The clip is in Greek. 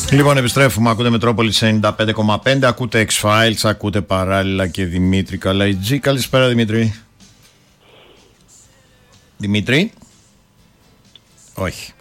Λοιπόν, επιστρέφουμε. Ακούτε Μετρόπολη 95,5. Ακούτε X-Files. Ακούτε παράλληλα και Δημήτρη Καλαϊτζή. Καλησπέρα, Δημήτρη. Δημήτρη. Όχι.